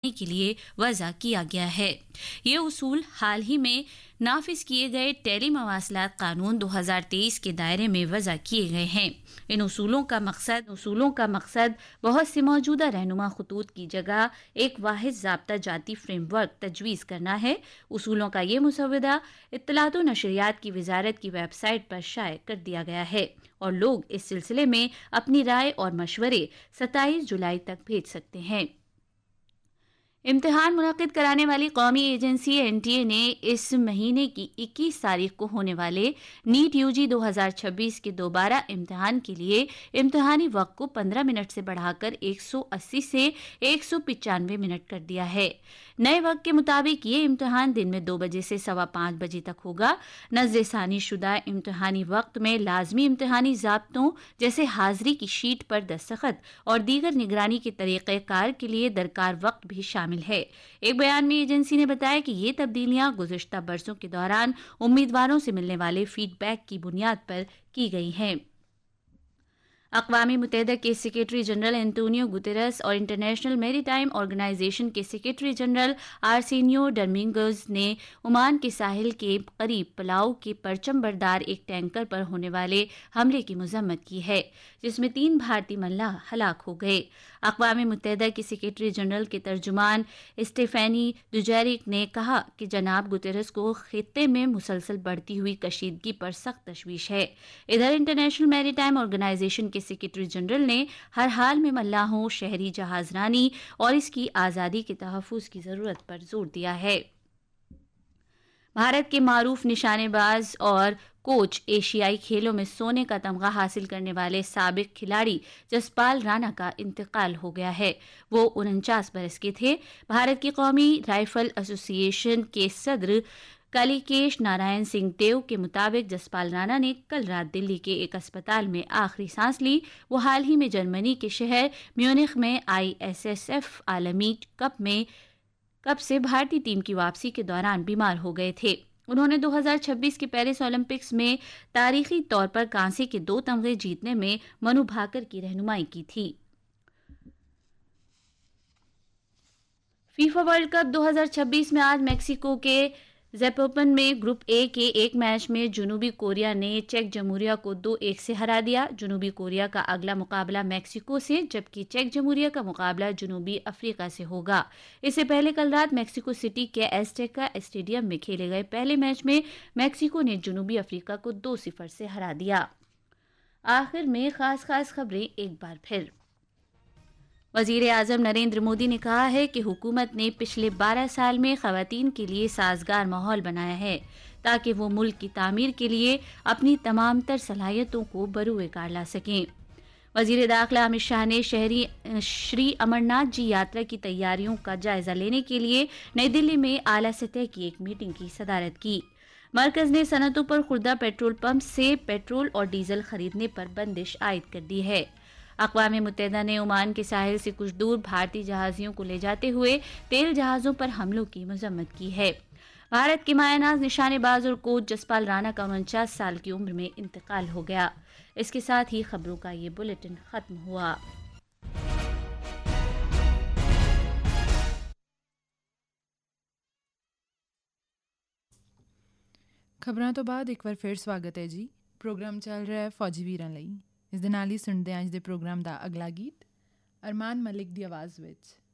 करने के लिए वज़ा किया गया है। ये उसूल हाल ही में नाफिज किए गए टेली मवासलात कानून 2023 के दायरे में वज़ा किए गए हैं। इन उसूलों का मकसद बहुत से मौजूदा रहनुमा खतूत की जगह एक वाहिद ज़ाब्ता जाती फ्रेमवर्क तजवीज़ करना है। उसूलों का ये मुसव्वदा इत्तलात व नशरियात की वजारत की वेबसाइट पर शाये कर दिया गया है और लोग इस सिलसिले में अपनी राय और मशवरे 27 जुलाई तक भेज सकते हैं। इम्तिहान मुनक्किद कराने वाली कौमी एजेंसी NTA ने इस महीने की 21 तारीख को होने वाले नीट UG 2026 के दोबारा इम्तिहान के लिए इम्तिहानी वक्त को 15 मिनट से बढ़ाकर 180 से 195 मिनट कर दिया है। नए वक्त के मुताबिक ये इम्तिहान दिन में 2 बजे से 5:15 बजे तक होगा। नज़्र-ए-सानी शुदा इम्तिहानी वक्त में लाजमी इम्तिहानी ज़ाब्तों जैसे हाजिरी की शीट पर दस्तखत और दीगर निगरानी के तरीक़ेकार के लिए दरकार वक्त भी शामिल है। एक बयान में एजेंसी ने बताया कि ये तब्दीलियां गुज़िश्ता बरसों के दौरान उम्मीदवारों से मिलने वाले फीडबैक की बुनियाद पर की गई हैं। अक़वाम मुत्तहिदा के सेक्रेटरी जनरल एंटोनियो गुतेरस और इंटरनेशनल मैरीटाइम ऑर्गेनाइजेशन के सेक्रेटरी जनरल आर्सेनियो डोमिंगोज ने ओमान के साहिल के करीब पलाऊ के परचम बरदार एक टैंकर पर होने वाले हमले की मजम्मत की है, जिसमें 3 भारतीय मल्लाह हलाक हो गए। अक़वाम मुत्तहिदा के सेक्रेटरी जनरल के तर्जुमान स्टेफेनी दुजैरिक ने कहा कि जनाब गुतेरस को खित्ते में मुसलसल बढ़ती हुई कशीदगी पर सख्त तशवीश है। इधर इंटरनेशनल मैरीटाइम ऑर्गेनाइजेशन के सेक्रेटरी जनरल ने हर हाल में मल्लाहों, शहरी जहाजरानी और इसकी आज़ादी के तहफ़्फ़ुज़ की ज़रूरत पर जोर दिया है। भारत के मारूफ निशानेबाज और कोच एशियाई खेलों में सोने का तमगा हासिल करने वाले साबिक खिलाड़ी जसपाल राणा का इंतकाल हो गया है। वो 49 बरस के थे। भारत की कौमी राइफल एसोसिएशन के सदर कालिकेश नारायण सिंह देव के मुताबिक जसपाल राणा ने कल रात दिल्ली के एक अस्पताल में आखिरी सांस ली। वो हाल ही में जर्मनी के शहर म्यूनिख में ISSF आलमी कप से भारतीय टीम की वापसी के दौरान बीमार हो गए थे। उन्होंने 2026 के पेरिस ओलंपिक्स में तारीखी तौर पर कांसे के 2 तमगे जीतने में मनु भाकर की रहनुमाई की थी। फीफा वर्ल्ड कप 2026 में आज मेक्सिको के ज़ैपोपन में ग्रुप A के एक मैच में जनूबी कोरिया ने चेक जमहूरिया को 2-1 से हरा दिया। जनूबी कोरिया का अगला मुकाबला मेक्सिको से, जबकि चेक जमहूरिया का मुकाबला जनूबी अफ्रीका से होगा। इससे पहले कल रात मेक्सिको सिटी के एज़टेका स्टेडियम में खेले गए पहले मैच में मेक्सिको ने जनूबी अफ्रीका को 2-0 से हरा दिया। आखिर में खास खबरें एक बार फिर। वज़ीर आज़म नरेंद्र मोदी ने कहा है कि हुकूमत ने पिछले 12 साल में ख़वातीन के लिए साजगार माहौल बनाया है ताकि वो मुल्क की तामीर के लिए अपनी तमाम तर सलाहियतों को बरूए कार ला सकें। वज़ीर दाखिला अमित शाह ने श्री अमरनाथ जी यात्रा की तैयारियों का जायजा लेने के लिए नई दिल्ली में आला सतह की एक मीटिंग की सदारत की। मरकज़ ने सनतों पर खुर्दा पेट्रोल पंप से पेट्रोल और डीजल खरीदने पर बंदिश आयद कर दी है। अक़वाम मुत्तहिदा ने ओमान के साहिल से कुछ दूर भारतीय जहाज़ियों को ले जाते हुए तेल जहाज़ों पर हमलों की मजम्मत की है। भारत के मायानाज निशानेबाज और कोच जसपाल राणा का 49 साल की उम्र में इंतकाल हो गया। इसके साथ ही खबरों का ये बुलेटिन खत्म हुआ। खबरों तो बाद एक बार फिर स्वागत है जी। प्रोग्राम चल रहा है फौजी वीरां ਲਈ। ਇਸ ਦੇ ਨਾਲ ਹੀ ਸੁਣਦੇ ਆਂ ਅੱਜ ਦੇ ਪ੍ਰੋਗਰਾਮ ਦਾ ਅਗਲਾ ਗੀਤ ਅਰਮਾਨ ਮਲਿਕ ਦੀ ਆਵਾਜ਼ ਵਿੱਚ।